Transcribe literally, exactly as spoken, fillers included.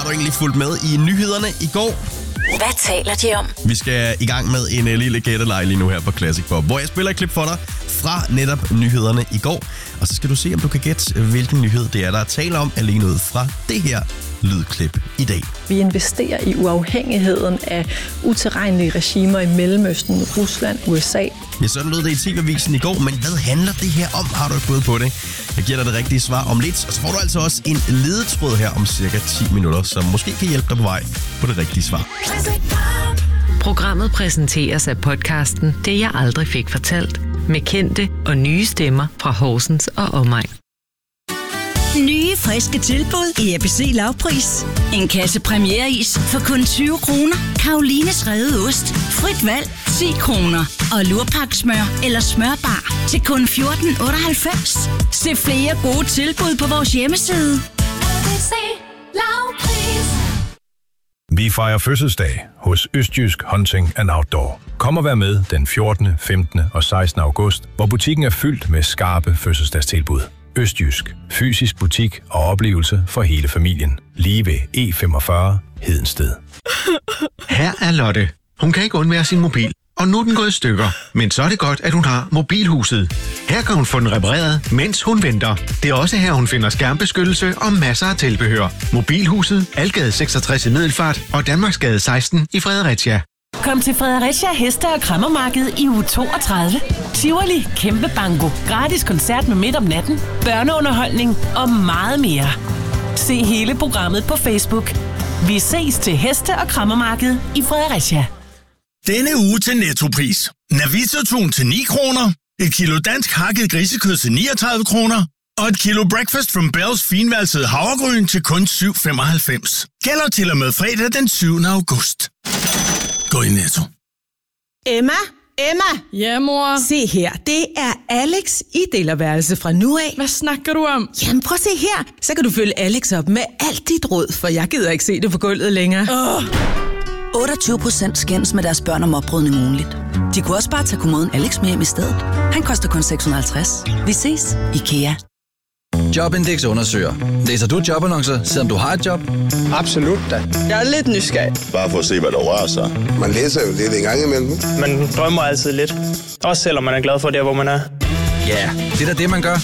du egentlig fulgt med i nyhederne i går? Hvad taler de om? Vi skal i gang med en uh, lille gætteleg lige nu her på Classic Pop, hvor jeg spiller et klip for dig fra netop nyhederne i går. Og så skal du se, om du kan gætte, hvilken nyhed det er, der er tale om alene ud fra det her lydklip i dag. Vi investerer i uafhængigheden af utilregnelige regimer i Mellemøsten, Rusland, U S A. Ja, sådan lød det i T V-avisen i går, men hvad handler det her om? Har du et bud på det? Jeg giver dig det rigtige svar om lidt, og så får du altså også en ledetråd her om cirka ti minutter, som måske kan hjælpe dig på vej på det rigtige svar. Programmet præsenteres af podcasten Det jeg aldrig fik fortalt, med kendte og nye stemmer fra Horsens og omegn. Nye, friske tilbud i A B C Lavpris. En kasse premiereis for kun tyve kroner. Karolines revet ost. Frit valg ti kroner. Og lurpaksmør eller smørbar til kun fjorten otteoghalvfems. Se flere gode tilbud på vores hjemmeside. A B C Lavpris. Vi fejrer fødselsdag hos Østjysk Hunting and Outdoor. Kom og vær med den fjortende, femtende og sekstende august, hvor butikken er fyldt med skarpe fødselsdagstilbud. Østjysk. Fysisk butik og oplevelse for hele familien. Lige ved E femogfyrre Hedensted. Her er Lotte. Hun kan ikke undvære sin mobil, og nu er den gået i stykker. Men så er det godt, at hun har Mobilhuset. Her kan hun få den repareret, mens hun venter. Det er også her, hun finder skærmbeskyttelse og masser af tilbehør. Mobilhuset, Algade seksogtres i Middelfart og Danmarksgade seksten i Fredericia. Kom til Fredericia Heste- og Kræmmermarked i uge toogtredive. Tivoli, kæmpe banko, gratis koncert med midt om natten, børneunderholdning og meget mere. Se hele programmet på Facebook. Vi ses til Heste- og Kræmmermarked i Fredericia. Denne uge til Nettopris. Navita-tun til ni kroner, et kilo dansk hakket grisekød til niogtredive kroner, og et kilo Breakfast from Bells finvalsede havregryn til kun syv femoghalvfems. Gælder til og med fredag den syvende august. Gå i Netto. Emma? Emma? Ja, mor? Se her, det er Alex i delerværelse fra nu af. Hvad snakker du om? Jamen, prøv at se her. Så kan du følge Alex op med alt dit råd, for jeg gider ikke se det på gulvet længere. Oh. otteogtyve procent skændes med deres børn om oprydning ugenligt. De kunne også bare tage kommoden Alex med hjem i stedet. Han koster kun seks hundrede og halvtreds. Vi ses. IKEA. Jobindex undersøger. Læser du jobannoncer, selvom du har et job? Absolut da. Jeg er lidt nysgerrig. Bare for at se, hvad der rører sig. Man læser jo lidt en gang imellem. Man drømmer altid lidt. Også selvom man er glad for det, hvor man er. Ja, yeah, det er da det, man gør.